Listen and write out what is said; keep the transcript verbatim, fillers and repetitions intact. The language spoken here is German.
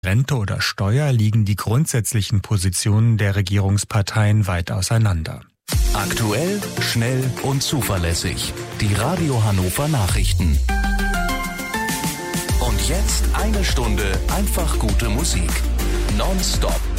Rente oder Steuer liegen die grundsätzlichen Positionen der Regierungsparteien weit auseinander. Aktuell, schnell und zuverlässig. Die Radio Hannover Nachrichten. Und jetzt eine Stunde einfach gute Musik. Nonstop.